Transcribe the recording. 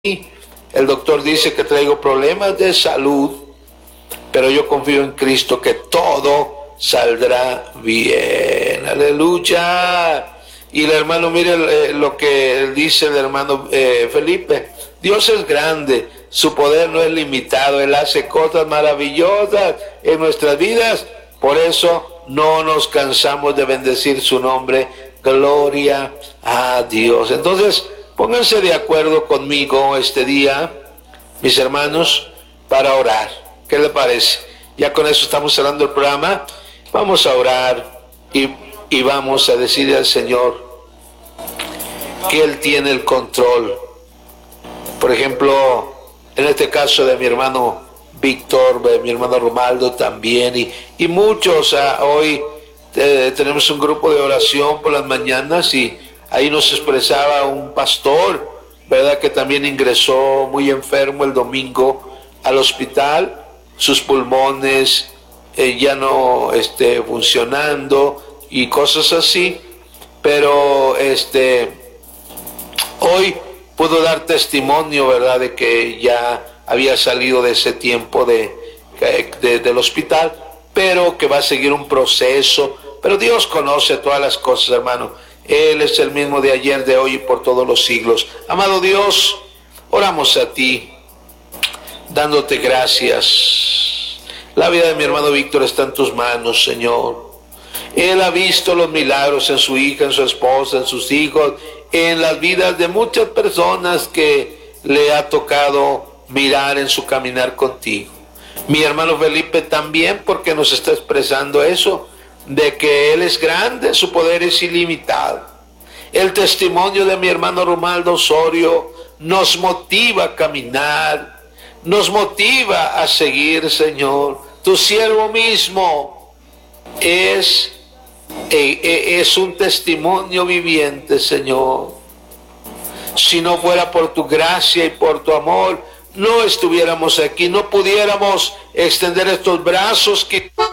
El doctor dice que traigo problemas de salud, pero yo confío en Cristo que todo saldrá bien. Aleluya. Y el hermano, mire lo que dice el hermano Felipe. Dios es grande, su poder no es limitado, Él hace cosas maravillosas en nuestras vidas. Por eso no nos cansamos de bendecir su nombre. Gloria a Dios. Entonces, pónganse de acuerdo conmigo este día, mis hermanos, para orar. ¿Qué le parece? Ya con eso estamos cerrando el programa. Vamos a orar y vamos a decirle al Señor que Él tiene el control. Por ejemplo, en este caso de mi hermano Víctor, de mi hermano Romaldo también, y muchos. Hoy tenemos un grupo de oración por las mañanas y ahí nos expresaba un pastor, ¿verdad?, que también ingresó muy enfermo el domingo al hospital, sus pulmones ya no funcionando y cosas así, pero hoy pudo dar testimonio, ¿verdad?, de que ya había salido de ese tiempo del hospital, pero que va a seguir un proceso. Pero Dios conoce todas las cosas, hermano. Él es el mismo de ayer, de hoy y por todos los siglos. Amado Dios, oramos a ti, dándote gracias. La vida de mi hermano Víctor está en tus manos, Señor. Él ha visto los milagros en su hija, en su esposa, en sus hijos, en las vidas de muchas personas que le ha tocado mirar en su caminar contigo. Mi hermano Felipe también, porque nos está expresando eso, de que Él es grande, su poder es ilimitado. El testimonio de mi hermano Romaldo Osorio nos motiva a caminar, nos motiva a seguir, Señor. Tu siervo mismo es un testimonio viviente, Señor. Si no fuera por tu gracia y por tu amor, no estuviéramos aquí, no pudiéramos extender estos brazos que